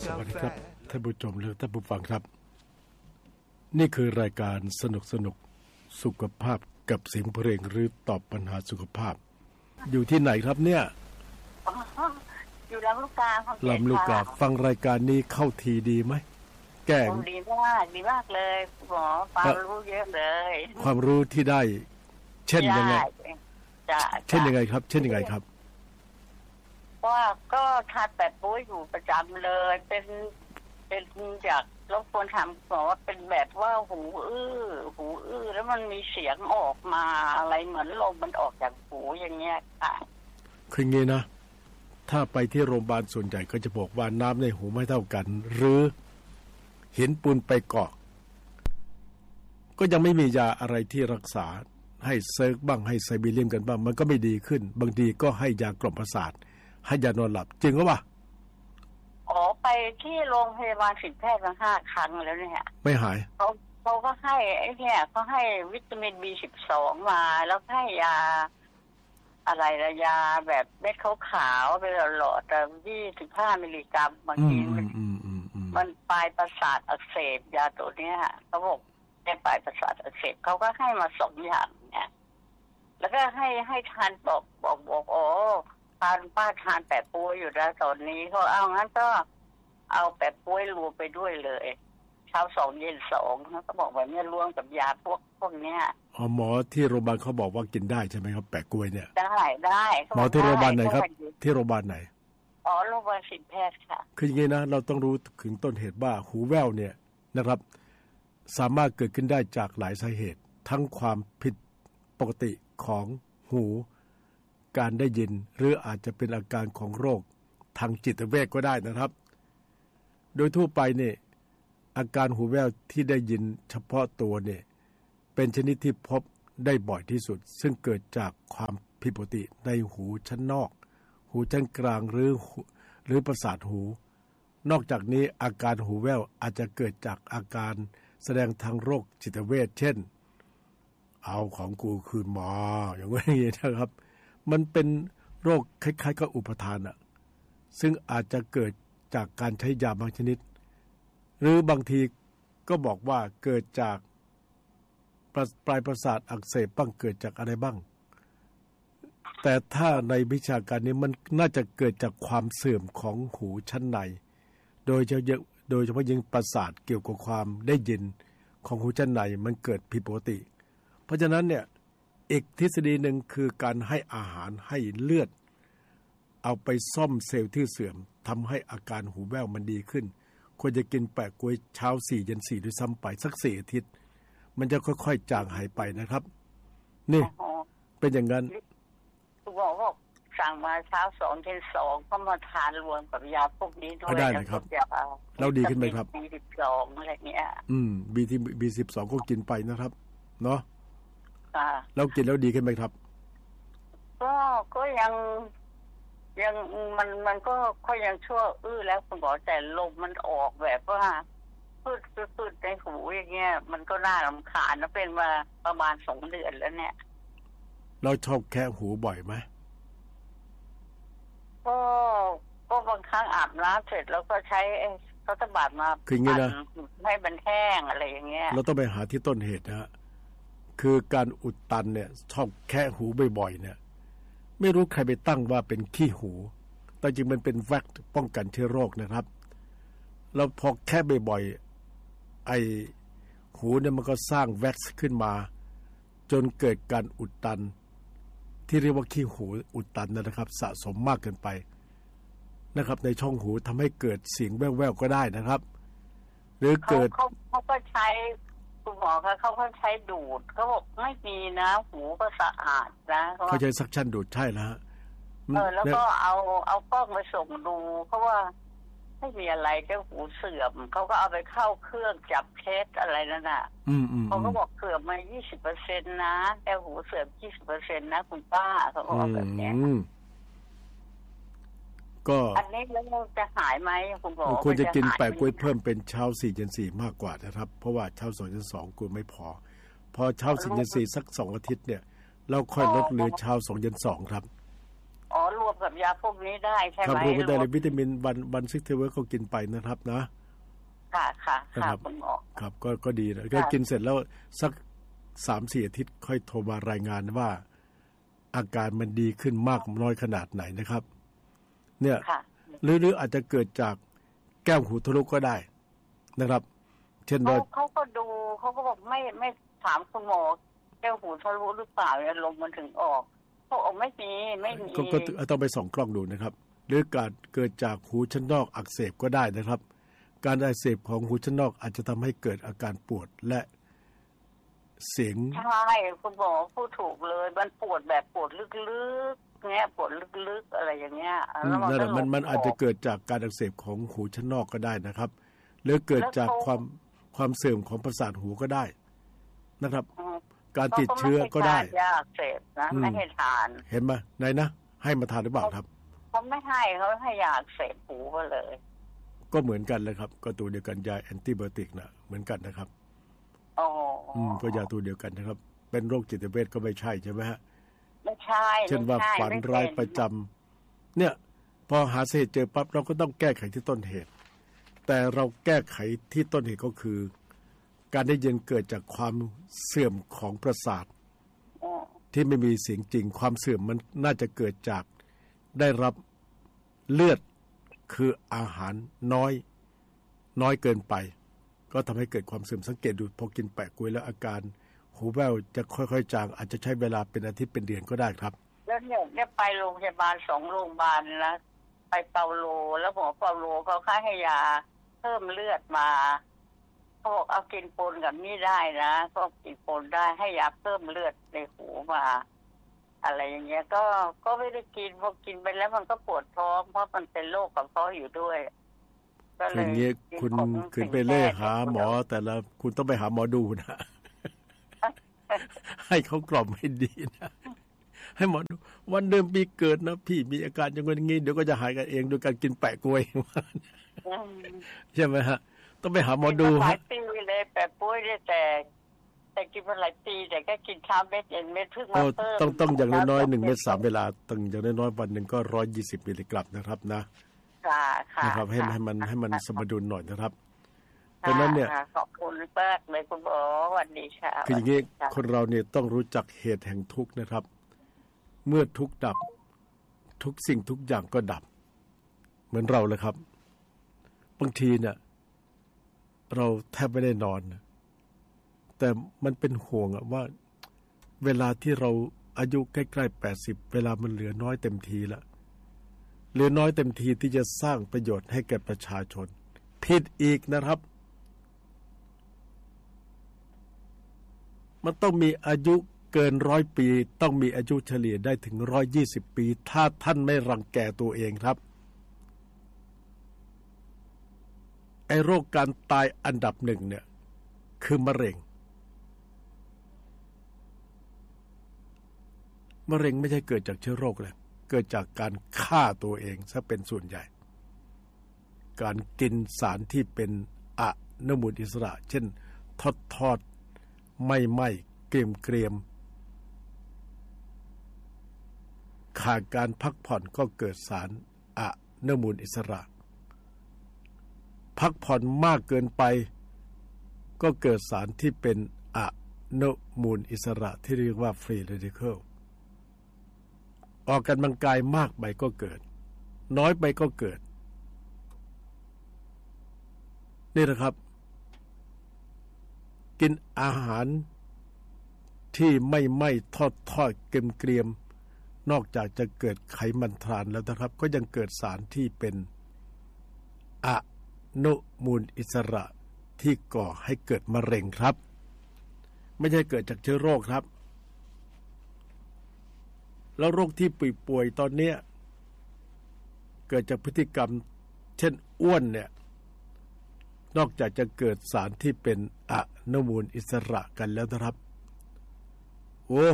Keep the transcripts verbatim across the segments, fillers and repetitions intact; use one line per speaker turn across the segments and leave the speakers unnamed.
สวัสดีครับท่านผู้ชมและท่านผู้ฟังครับนี่คือรายการสนุกสนุกสุขภาพกับเสียงเพลงหรือตอบปัญหาสุขภาพอยู่ที่ไหนครับเนี่ย
อยู่ลำลูกกา
ลำลูกกาฟังรายการนี้เข้าทีดีไหมแก่
ดีมากดีมากเลยหมอความรู้เยอะเลย
ความรู้ที่ได้เช่นยังไงเช่นยังไงครับเช่นยังไงครับ
ว่าก็ทานแบบปุ้ยอยู่ประจำเลยเป็นเป็นจากรบกวนถามหมอว่าเป็นแบบว่าหูอื้อหูอื้อแล้วมันมีเสียงออกมาอะไรเหมือนลมมันออกจากหูอย่างเงี้ยค่ะ
คืองี้นะถ้าไปที่โรงพยาบาลส่วนใหญ่ก็จะบอกว่าน้ำในหูไม่เท่ากันหรือหินปูนไปเกาะก็ยังไม่มียาอะไรที่รักษาให้เซิร์กบ้างให้ไซบีเรียมกันบ้างมันก็ไม่ดีขึ้นบางทีก็ให้ยากล่อมประสาทให้ยานอนหลับจริงหรือเปล่า
อ๋อไปที่โรงพยาบาลศิริแพทย์มาห้าครั้งแล้วเนี่ย
ไม่หาย
เขาเขาก็ให้ไอ้เนี่ยเขาให้วิตามิน บี สิบสอง มาแล้วให้ยาอะไรละยาแบบเม็ดขาวๆไปหลอดแต่ยี่สิบห้ามิลลิกรัมบางทีมันปลายประสาทอักเสบยาตัวเนี้ยเขาบอกในปลายประสาทอักเสบเขาก็ให้มาสองอย่างเนี่ยแล้วก็ให้ให้ทานบอกบอกบอกโอ้ทานป้าทานแปะปุ้ยอยู่แล้วตอนนี้เขาเอางั้นก็เอาแปะปุ้ยรวมไปด้วยเลยเช้าสองเย็นสองเขาก็บอกแบบนี้รวมกับยาพวกพวกเนี้ย
อ๋อหมอที่โรงพยาบาลเขาบอกว่ากินได้ใช่ไหมครับแปะกล้วยเนี่ย
ได้ได้
หมอที่โรงพยาบาลไหนครับที่โรงพยาบาลไหน
อ๋อโรงพยาบาลศิริแพทย์ค่ะ
คืออย่างนี้นะเราต้องรู้ถึงต้นเหตุว่าหูแว่วเนี่ยนะครับสามารถเกิดขึ้นได้จากหลายสาเหตุทั้งความผิดปกติของหูการได้ยินหรืออาจจะเป็นอาการของโรคทางจิตเวชก็ได้นะครับโดยทั่วไปเนี่ยอาการหูแว่วที่ได้ยินเฉพาะตัวเนี่ยเป็นชนิดที่พบได้บ่อยที่สุดซึ่งเกิดจากความผิดปกติในหูชั้นนอกหูชั้นกลางหรือหรือประสาทหูนอกจากนี้อาการหูแว่วอาจจะเกิดจากอาการแสดงทางโรคจิตเวชเช่นเอาของกูคืนมาอย่างนี้นะครับมันเป็นโรคคล้ายๆกับอุปทานอ่ะซึ่งอาจจะเกิดจากการใช้ยาบางชนิดหรือบางทีก็บอกว่าเกิดจากปลายประสาทอักเสบบ้างเกิดจากอะไรบ้างแต่ถ้าในวิชาการนี้มันน่าจะเกิดจากความเสื่อมของหูชั้นในโดยเฉพาะโดยเฉพาะยิ่งประสาทเกี่ยวกับความได้ยินของหูชั้นในมันเกิดผิดปกติเพราะฉะนั้นเนี่ยอีกทฤษฎีหนึ่งคือการให้อาหารให้เลือดเอาไปซ่อมเซลล์ที่เสื่อมทำให้อาการหูแว่วมันดีขึ้นควรจะกินแปะกล้วยเช้าสี่เย็นสี่ด้วยซ้ำไปสักสี่อาทิตย์มันจะค่อยๆจางหายไปนะครับนี่เป็นอย่างนั้น
คุณหมอบอกสั่งมาเช้าสองเย็นสองก็มาทานรวมกับยาพวกนี้ด้วย
ได้เลยครับเราดีขึ้นไหมครับ
บี สิบสองอะไรเงี้ย
อืม B ที่ บี สิบสอง ก็กินไปนะครับเนาะเรากินแล้วดีขึ้นไหมครับ
ก็ก็ยังยังมันมันก็ค่อยยังชั่วอื้อแล้วคุณหมอแต่ลมมันออกแบบว่าพืดพืดในหูอย่างเงี้ยมันก็น่ารำคาญนะเป็นมาประมาณสองเดือนแล้วเนี่ย
เราชอบแคะหูบ่อยไหม
ก็ก็บางครั้งอาบน้ำเสร็จแล้วก็ใช้เขาตบาดมา
ปั่น
ให้มันแห้งอะไรอย่างเงี้ย
เราต้องไปหาที่ต้นเหตุนะฮะคือการอุดตันเนี่ยชอบแคะหูบ่อยๆเนี่ยไม่รู้ใครไปตั้งว่าเป็นขี้หูแต่จริงมันเป็นแว็กซ์ป้องกันเชื้อโรคนะครับแล้วพอแคะบ่อยๆไอหูเนี่ยมันก็สร้างแว็กซ์ขึ้นมาจนเกิดการอุดตันที่เรียกว่าขี้หูอุดตันนะครับสะสมมากเกินไปนะครับในช่องหูทำให้เกิดเสียงแว่วๆก็ได้นะครับหรือเกิด
เขาเขาก็ใช้คุณหมอคะเขาเขาใช้ดูดเขาบอกไม่มีนะหูก็สะอาดนะ
เขาใช้ซักชั่นดูดใช่แล้วฮะ
เออแล้วก็เอาเอากล้องมาส่งดูเพราะว่าไม่มีอะไรแค่หูเสื่อมเขาก็เอาไปเข้าเครื่องจับเท็จอะไรนั่นน่ะเขาก็บอกเสื่อมมา ยี่สิบเปอร์เซ็นต์ นะแค่หูเสื่อม ยี่สิบเปอร์เซ็นต์ นะคุณป้าเขาบอกแบบนี้ก็อันนี้แล้วจะหายไหมคุณหมอ
ควรจะกินแปะกล้วยเพิ่มเป็นเช้าสี่เย็นสี่มากกว่านะครับเพราะว่าเช้าสองเย็นสองกูไม่พอพอเช้าสี่เย็นสี่สักสองอาทิตย์เนี่ยเราค่อยลดเหลือเช้าสองเย็นสองครับ
อ๋อรวมกับยาพวกนี้ได้ใช่ไหม
ครับรวมไม่ได้เลยวิตามินวันวันซิกเทเวอร์ก็กินไปนะครับนะ
ค่ะค่ะค่ะคุณหมอ
ครับก็ก็ดีนะก็กินเสร็จแล้วสักสามสี่อาทิตย์ค่อยโทรมารายงานว่าอาการมันดีขึ้นมากน้อยขนาดไหนนะครับเนี่ยหรือหรืออาจจะเกิดจากแก้วหูทะลุก็ได้นะครับเช่นว่า
เขาก็ดูเขาก็บอกไม่ไม่ถามคุณหมอแก้วหูทะลุหรือเปล่าเนี่ยลมมันถึงออกเขาบอกไม่มีไม่มี
ก็ก็ต้องไปส่องกล้องดูนะครับหรือการเกิดจากหูชั้นนอกอักเสบก็ได้นะครับการอักเสบของหูชั้นนอกอาจจะทำให้เกิดอาการปวดและเสียง
ใช่คุณหมอพูดถูกเลยมันปวดแบบปวดลึกๆเงี้ยปวดลึกๆอะไรอย่างเงี้ย
แล้วมันมันมันอาจจะเกิดจากการอักเสบของหูชั้นนอกก็ได้นะครับหรือเกิดจากความความเสื่อมของประสาทหูก็ได้นะครับการติดเชื้อก็ได้
ยาอักเสบนะไม่ให้ทาน
เห็นไหมไหนนะให้มาทานหรือเปล่าครับ
เขาไม่ให้เขาให้ยาอักเสบหูก็เลย
ก็เหมือนกันเลยครับก็ตัวเดียวกันยาแอนติไบโอติกนะเหมือนกันนะครับ
อ๋อ
อืมก็ยาตัวเดียวกันนะครับเป็นโรคจิตเวชก็ไม่ใช่ใช่ไหมฮะ
ไม่ใช่
เช่นว่าฝันร้ายประจำเนี่ยพอหาสาเหตุเจอปั๊บเราก็ต้องแก้ไขที่ต้นเหตุแต่เราแก้ไขที่ต้นเหตุก็คือการได้ยินเกิดจากความเสื่อมของประสาทที่ไม่มีเสียงจริงความเสื่อมมันน่าจะเกิดจากได้รับเลือดคืออาหารน้อยน้อยเกินไปก็ทำให้เกิดความเสื่อมสังเกตดูพอกินแปะกล้วยแล้วอาการหูแว่วจะค่อยๆจางอาจจะใช้เวลาเป็นอาทิตย์เป็นเดือนก็ได้ครับ
แล้วเนี่ยเนี่ยไปโรงพยาบาลสองโรงพยาบาลนะไปเปาโลแล้วหมอเปาโลเขาค่าให้ยาเพิ่มเลือดมาเขาบอกเอากินปนกับนี่ได้นะก็กินปนได้ให้ยาเพิ่มเลือดในหูมาอะไรอย่างเงี้ยก็ก็ไม่ได้กินพอกินไปแล้วมันก็ปวดท้องเพราะมันเป็นโรคกระเพาะอยู่ด้วย
ก็เลยอย่างเงี้ยคุณขึ้นไปเล่หาหมอแต่ละคุณต้องไปหาหมอดูนะให้เขากล่อมให้ดีนะให้หมอดูวันเดือนปีเกิดนะพี่มีอาการอย่างงี้เดี๋ยวก็จะหายกันเองโดยการกินแปะกล้วยใช่ไหมฮะต้องไปหาหมอดู
หลายปีเลยแปะกล้วยได้แต่แต่กินมาหลายปีแต่ก็กินเช้าเม็ดเย็นเม็ดเพิ่งมาเพิ่ม
ต้องต้องอย่างน้อยๆหนึ่งเม็ดสามเวลาต้องอย่างน้อยๆวันหนึ่งก็ร้อยยี่สิบมิลลิกรัมนะครับนะนะครับให้ให้มันให้มันสมดุลหน่อยนะครับเพราะนั้นเนี่ย
ขอบคุณมากเลยคุณหมอวันนี้ค่ะ
คืออย่างนี้คนเราเนี่ยต้องรู้จักเหตุแห่งทุกข์นะครับเมื่อทุกข์ดับทุกสิ่งทุกอย่างก็ดับเหมือนเราเลยครับบางทีเนี่ยเราแทบไม่ได้นอนแต่มันเป็นห่วงว่าเวลาที่เราอายุใกล้ๆแปดสิบเวลามันเหลือน้อยเต็มทีแล้วเหลือน้อยเต็มทีที่จะสร้างประโยชน์ให้แก่ประชาชนผิดอีกนะครับมันต้องมีอายุเกินร้อยปีต้องมีอายุเฉลี่ยได้ถึงร้อยยี่สิบปีถ้าท่านไม่รังแกตัวเองครับไอ้โรคการตายอันดับหนึ่งเนี่ยคือมะเร็งมะเร็งไม่ใช่เกิดจากเชื้อโรคเลยเกิดจากการฆ่าตัวเองซะเป็นส่วนใหญ่การกินสารที่เป็นอนุมูลอิสระเช่นทอดทอดไม่ไหม้เกรียมเกรียมขาดการพักผ่อนก็เกิดสารอนุมูลอิสระพักผ่อนมากเกินไปก็เกิดสารที่เป็นอนุมูลอิสระที่เรียกว่าฟรีเรดิเคิลออกกำลังกายมากไปก็เกิดน้อยไปก็เกิดนี่นะครับกินอาหารที่ไม่ไหม้ทอดทอดเกรียมเกรียมนอกจากจะเกิดไขมันทรานแล้วนะครับก็ยังเกิดสารที่เป็นอนุมูลอิสระที่ก่อให้เกิดมะเร็งครับไม่ใช่เกิดจากเชื้อโรคครับแล้วโรคที่ป่วยๆตอนนี้เกิดจากพฤติกรรมเช่นอ้วนเนี่ยนอกจากจะเกิดสารที่เป็นอนุมูลอิสระกันแล้วนะครับโอ้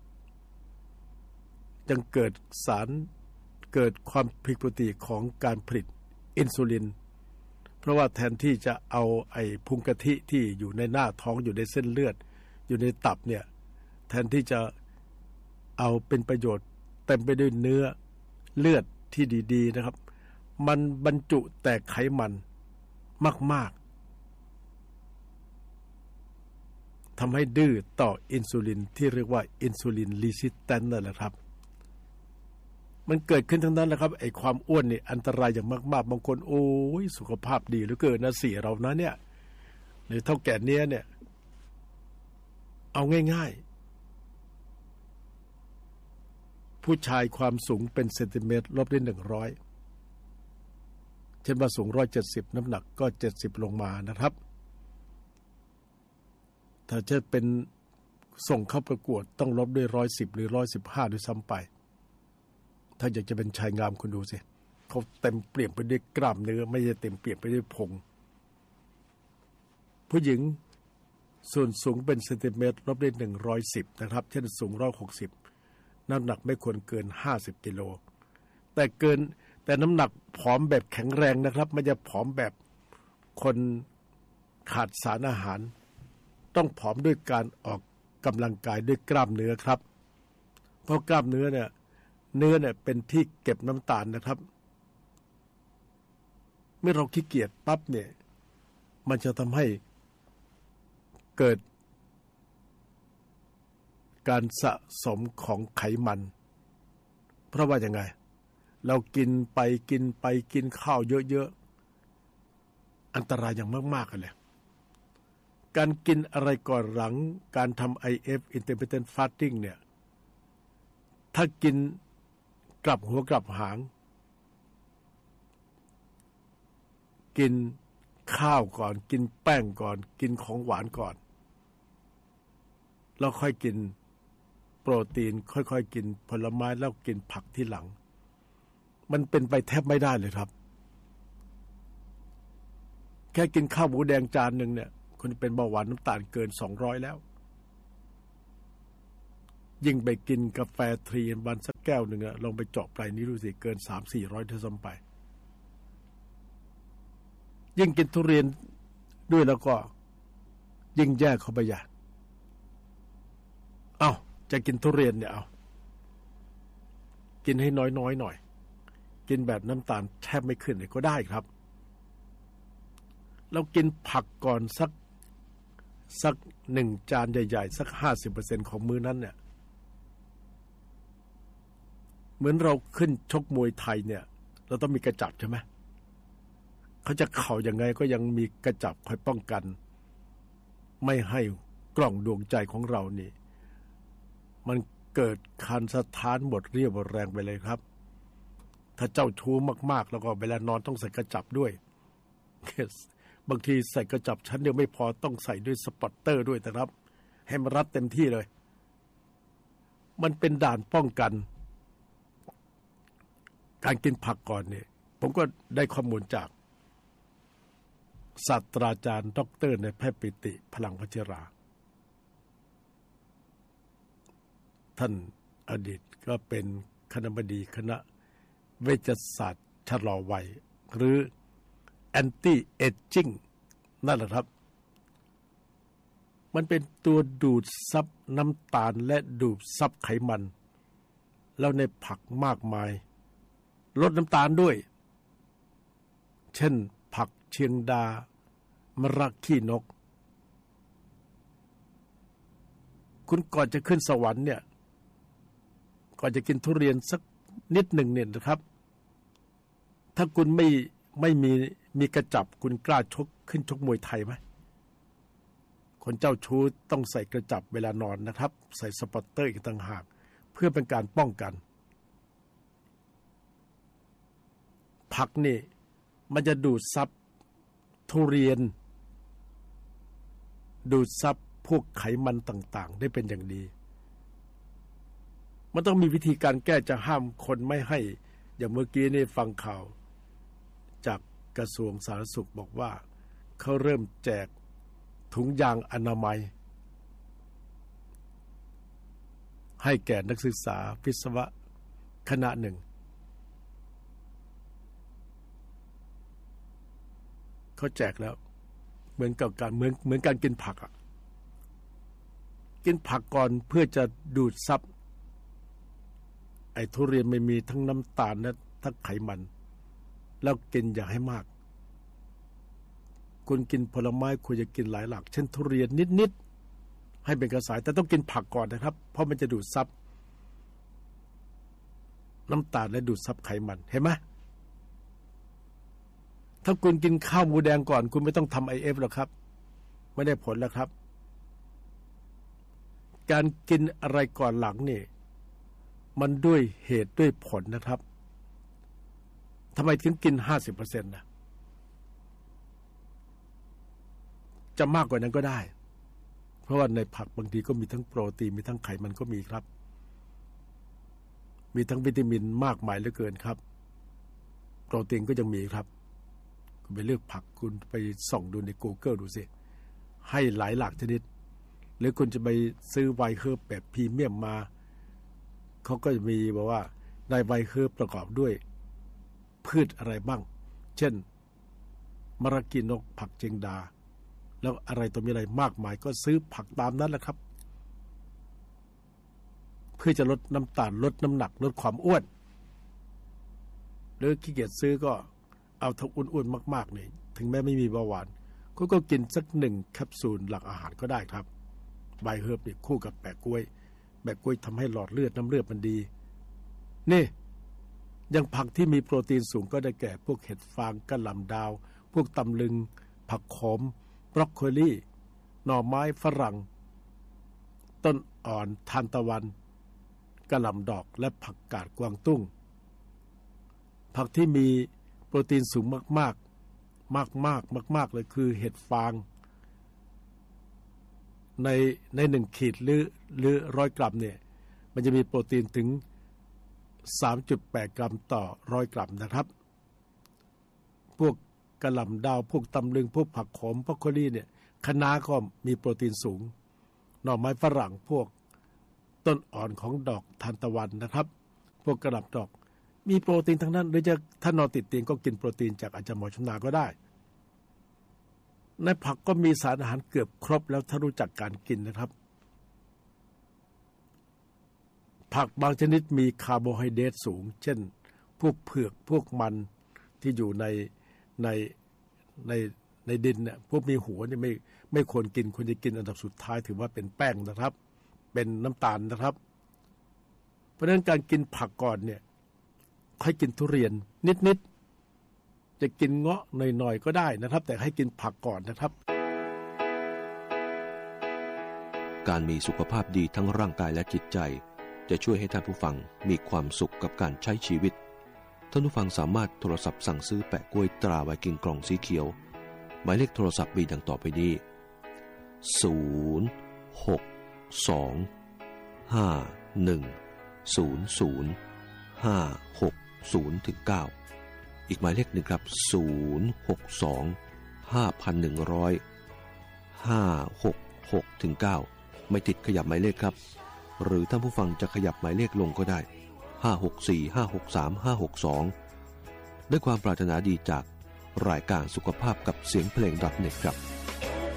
ยังเกิดสารเกิดความผิดปกติของการผลิตอินซูลินเพราะว่าแทนที่จะเอาไอ้พุงกะทิที่อยู่ในหน้าท้องอยู่ในเส้นเลือดอยู่ในตับเนี่ยแทนที่จะเอาเป็นประโยชน์เต็มไปด้วยเนื้อเลือดที่ดีๆนะครับมันบรรจุแต่ไขมันมากๆทำให้ดื้อต่ออินซูลินที่เรียกว่าอินซูลินรีสิสแตนต์นั่นแหละครับมันเกิดขึ้นทั้งนั้นแหละครับไอ้ความอ้วนนี่อันตรายอย่างมากๆบางคนโอ้ยสุขภาพดีเหลือเกินนะเสียเรานะเนี่ยหรือเท่าแก่เนี้ยเนี่ยเอาง่ายๆผู้ชายความสูงเป็นเซนติเมตรลบได้หนึ่งร้อยเช่นว่าสูงหนึ่งร้อยเจ็ดสิบน้ำหนักก็เจ็ดสิบลงมานะครับถ้าจะเป็นส่งเข้าประกวดต้องลบด้วยหนึ่งร้อยสิบหรือหนึ่งร้อยสิบห้าด้วยซ้ำไปถ้าอยากจะเป็นชายงามคุณดูสิเขาเต็มเปี่ยมไปด้วยกล้ามเนื้อไม่ใช่เต็มเปี่ยมไปด้วยพุงผู้หญิงส่วนสูงเป็นเซนติเมตรลบได้หนึ่งร้อยสิบนะครับเช่นสูงหนึ่งร้อยหกสิบน้ำหนักไม่ควรเกินห้าสิบกิโลแต่เกินแต่น้ำหนักผอมแบบแข็งแรงนะครับไม่ใช่ผอมแบบคนขาดสารอาหารต้องผอมด้วยการออกกำลังกายด้วยกล้ามเนื้อครับเพราะกล้ามเนื้อเนี่ยเนื้อเนี่ยเป็นที่เก็บน้ำตาลนะครับเมื่อเราขี้เกียจปั๊บเนี่ยมันจะทำให้เกิดการสะสมของไขมันเพราะว่าอย่างไงเรากินไปกินไปกินข้าวเยอะๆอันตรายอย่างมากๆกันเลยการกินอะไรก่อนหลังการทำ ไอ เอฟ intermittent fasting เนี่ยถ้ากินกลับหัวกลับหางกินข้าวก่อนกินแป้งก่อนกินของหวานก่อนแล้วค่อยกินโปรตีนค่อยๆกินผลไม้แล้วกินผักที่หลังมันเป็นไปแทบไม่ได้เลยครับแค่กินข้าวหมูแดงจานหนึ่งเนี่ยคนเป็นเบาหวานน้ำตาลเกินสองร้อยแล้วยิ่งไปกินกาแฟทรีนวันสักแก้วหนึ่งอะลองไปเจาะปลายนิ้วดูสิเกิน สามถึงสี่ร้อย ด้วยซ้ำไปยิ่งกินทุเรียนด้วยแล้วก็ยิ่งแย่เข้าไปใหญ่เอาจะกินทุเรียนเนี่ยเอากินให้น้อยๆหน่อยกินแบบน้ำตาลแทบไม่ขึ้นเลยก็ได้ครับเรากินผักก่อนสักสักหนึ่งจานใหญ่ๆสัก ห้าสิบเปอร์เซ็นต์ ของมื้อนั้นเนี่ยเหมือนเราขึ้นชกมวยไทยเนี่ยเราต้องมีกระจับใช่ไหมเขาจะเข่ายังไงก็ยังมีกระจับคอยป้องกันไม่ให้กล่องดวงใจของเรานี่มันเกิดคันสถานหมดเรี่ยวหมดแรงไปเลยครับถ้าเจ้าชู้มากๆแล้วก็เวลานอนต้องใส่กระจับด้วย บางทีใส่กระจับชั้นเดียวไม่พอต้องใส่ด้วยสปอตเตอร์ด้วยนะครับให้มันรัดเต็มที่เลยมันเป็นด่านป้องกันการกินผักก่อนเนี่ยผมก็ได้ข้อมูลจากศาสตราจารย์ด็อกเตอร์ในแพทย์ปิติพลังวชิราท่านอดีตก็เป็นคณบดีคณะเวชศาสตร์ชะลอวัยหรือ anti aging นั่นแหละครับมันเป็นตัวดูดซับน้ำตาลและดูดซับไขมันแล้วในผักมากมายลดน้ำตาลด้วยเช่นผักเชียงดามะระขี้นกคุณก่อนจะขึ้นสวรรค์เนี่ยก่อนจะกินทุเรียนสักนิดหนึ่งเนี่ยนะครับถ้าคุณไม่ไม่มีมีกระจับคุณกล้าชกขึ้นชกมวยไทยไหมคนเจ้าชู้ต้องใส่กระจับเวลานอนนะครับใส่สปอตเตอร์อีกต่างหากเพื่อเป็นการป้องกันผักนี่มันจะดูดซับทุเรียนดูดซับพวกไขมันต่างๆได้เป็นอย่างดีมันต้องมีวิธีการแก้จะห้ามคนไม่ให้อย่างเมื่อกี้นี่ฟังข่าวจากกระทรวงสาธารณสุขบอกว่าเขาเริ่มแจกถุงยางอนามัยให้แก่นักศึกษาวิศวะคณะหนึ่งเขาแจกแล้วเหมือนกับการเหมือนเหมือนการกินผักอ่ะกินผักก่อนเพื่อจะดูดซับไอ้ทุเรียนไม่มีทั้งน้ำตาลและทั้งไขมันแล้วกินอย่าให้มากคุณกินผลไม้ควรจะกินหลายหลักเช่นทุเรียนนิดๆให้เป็นกระสายแต่ต้องกินผักก่อนนะครับเพราะมันจะดูดซับน้ำตาลและดูดซับไขมันเห็นไหมถ้าคุณกินข้าวหมูแดงก่อนคุณไม่ต้องทำ ไอ เอฟ หรอกครับไม่ได้ผลแล้วครับการกินอะไรก่อนหลังนี่มันด้วยเหตุด้วยผลนะครับทำไมถึงกิน ห้าสิบเปอร์เซ็นต์ นะจะมากกว่านั้นก็ได้เพราะว่าในผักบางทีก็มีทั้งโปรตีนมีทั้งไขมันก็มีครับมีทั้งวิตามินมากมายเหลือเกินครับโปรตีนก็ยังมีครับคุณไปเลือกผักคุณไปส่องดูใน Google ดูสิให้หลายหลากชนิดหรือคุณจะไปซื้อไวน์เฮิร์บแบบพรีเมียมมาเขาก็จะมีบอกว่าในไวน์เฮิร์บประกอบด้วยพืชอะไรบ้างเช่นมะระกีนกผักเจงดาแล้วอะไรตัวมีอะไรมากมายก็ซื้อผักตามนั้นแหละครับเพื่อจะลดน้ำตาลลดน้ำหนักลดความอ้วนหรือขี้เกียจซื้อก็เอาทั้งอ้วนๆมากๆนี่ถึงแม้ไม่มีเบาหวานก็ก็กินสักหนึ่งแคปซูลหลังอาหารก็ได้ครับไวน์เฮิร์บนี่คู่กับแปะกล้วยแปะกล้วยทำให้หลอดเลือดน้ำเลือดมันดีนี่ยังผักที่มีโปรตีนสูงก็ได้แก่พวกเห็ดฟางกะหล่ำดาวพวกตำลึงผักขมบรอกโคลีหน่อไม้ฝรั่งต้นอ่อนทานตะวันกะหล่ำดอกและผักกาดกวางตุ้งผักที่มีโปรตีนสูงมากๆมากๆมากๆเลยคือเห็ดฟางในในหนึ่งขีดหรือหรือร้อยกรัมเนี่ยมันจะมีโปรตีนถึง สามจุดแปด กรัมต่อร้อยกรัมนะครับพวกกะหล่ำดาวพวกตำลึงพวกผักขมบรอกโคลีเนี่ยคะน้าก็มีโปรตีนสูงหน่อไม้ฝรั่งพวกต้นอ่อนของดอกทานตะวันนะครับพวกกระหล่ำดอกมีโปรตีนทั้งนั้นหรือจะถ้านอนติดเตียงก็กินโปรตีนจากอาจารย์หมอชำนาญก็ได้ในผักก็มีสารอาหารเกือบครบแล้วถ้ารู้จักการกินนะครับผักบางชนิดมีคาร์โบไฮเดรตสูงเช่นพวกเผือกพวกมันที่อยู่ในในในในดินเนี่ยพวกมีหัวนี่ไม่ไม่ควรกินควรจะกินอันดับสุดท้ายถือว่าเป็นแป้งนะครับเป็นน้ำตาลนะครับเพราะฉะนั้นการกินผักก่อนเนี่ยให้กินทุเรียนนิดๆจะกินเงาะหน่อยๆก็ได้นะครับแต่ให้กินผักก่อนนะครับ
การมีสุขภาพดีทั้งร่างกายและจิตใจจะช่วยให้ท่านผู้ฟังมีความสุขกับการใช้ชีวิตท่านผู้ฟังสามารถโทรศัพท์สั่งซื้อแปะกล้วยตราไวกิ้งกล่องสีเขียวหมายเลขโทรศัพท์มีดังต่อไปนี้ศูนย์ หก สอง ห้า หนึ่ง ศูนย์ ศูนย์ ห้า หก ศูนย์ ถึง เก้าอีกหมายเลขหนึ่งครับศูนย์ หก สอง ห้า หนึ่ง ศูนย์ ห้า หก หก ถึง เก้าไม่ติดขยับหมายเลขครับหรือท่านผู้ฟังจะขยับหมายเลขลงก็ได้ห้า หก สี่ ห้า หก สาม ห้า หก สองด้วยความปรารถนาดีจากรายการสุขภาพกับเสียงเพลง .เน็ต ครับ